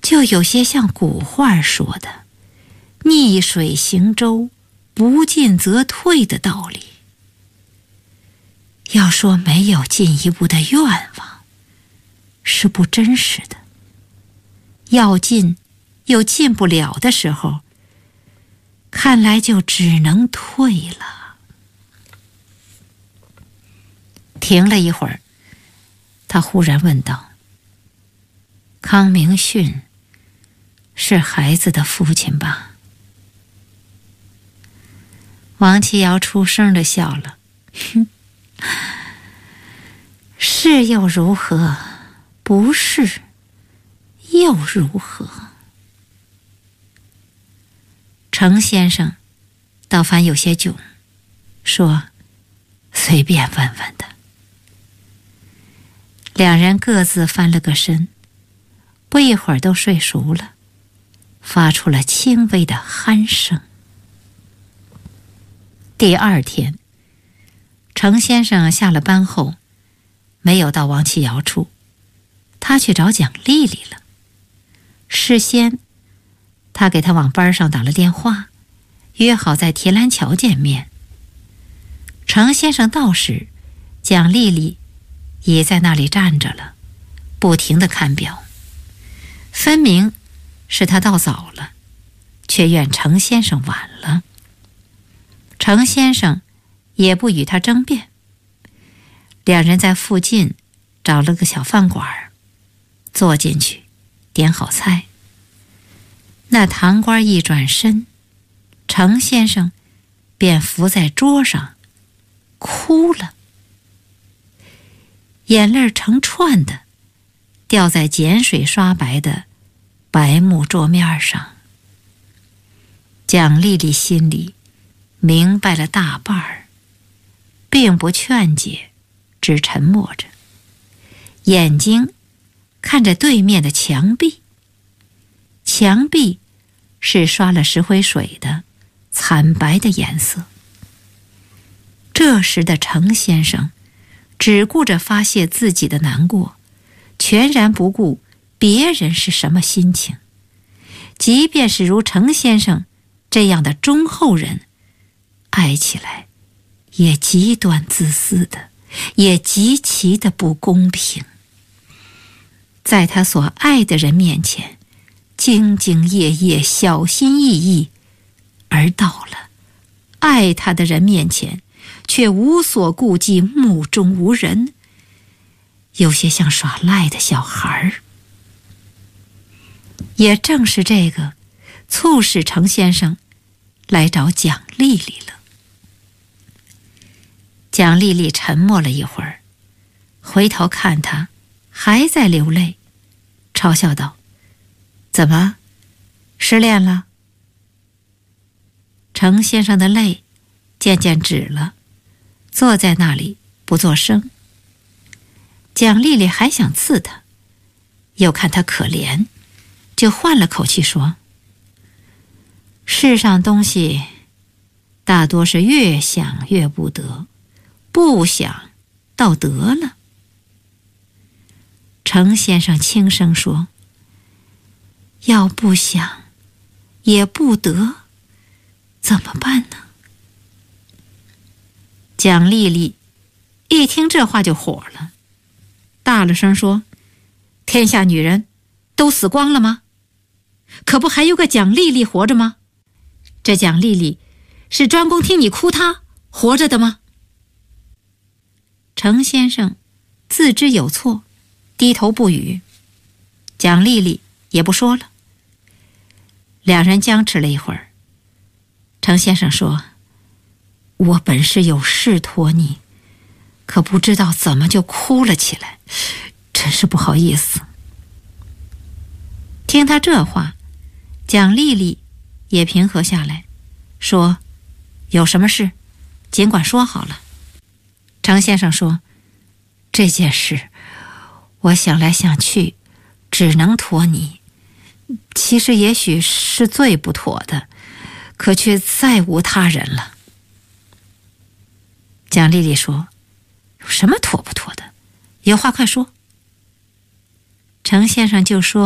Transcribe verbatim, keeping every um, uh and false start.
就有些像古话说的逆水行舟，不进则退的道理。要说没有进一步的愿望，是不真实的。要进又进不了的时候，看来就只能退了。停了一会儿，他忽然问道：康明训是孩子的父亲吧？王琦瑶出声地笑了，哼，是又如何？不是又如何？程先生倒反有些窘，说：随便问问的。两人各自翻了个身，不一会儿都睡熟了，发出了轻微的鼾声。第二天，程先生下了班后，没有到王琦瑶处，他去找蒋丽丽了。事先，他给他往班上打了电话，约好在铁栏桥见面。程先生到时，蒋丽丽也在那里站着了，不停地看表，分明是他到早了，却怨程先生晚了。程先生也不与他争辩，两人在附近找了个小饭馆，坐进去，点好菜。那堂倌一转身，程先生便伏在桌上哭了，眼泪成串的掉在碱水刷白的白木桌面上。蒋丽丽心里明白了大半儿，并不劝解，只沉默着，眼睛看着对面的墙壁。墙壁是刷了石灰水的惨白的颜色。这时的程先生只顾着发泄自己的难过，全然不顾别人是什么心情。即便是如程先生这样的忠厚人，爱起来也极端自私的，也极其的不公平。在他所爱的人面前兢兢业业，小心翼翼，而到了爱他的人面前却无所顾忌，目中无人，有些像耍赖的小孩儿。也正是这个促使程先生来找蒋丽丽了。蒋丽丽沉默了一会儿，回头看他还在流泪，嘲笑道：怎么，失恋了？程先生的泪渐渐止了，坐在那里不作声。蒋丽丽还想刺他，又看他可怜，就换了口气说：世上东西大多是越想越不得，不想倒得了。程先生轻声说：要不想也不得，怎么办呢？蒋丽丽一听这话就火了，大了声说：天下女人都死光了吗？可不还有个蒋丽丽活着吗？这蒋丽丽是专供听你哭她活着的吗？程先生自知有错，低头不语。蒋丽丽也不说了。两人僵持了一会儿，程先生说：我本是有事托你，可不知道怎么就哭了起来，真是不好意思。听他这话，蒋丽丽也平和下来，说：有什么事尽管说好了。程先生说：这件事我想来想去只能托你，其实也许是最不妥的，可却再无他人了。蒋丽丽说：有什么妥不妥的？有话快说。程先生就说：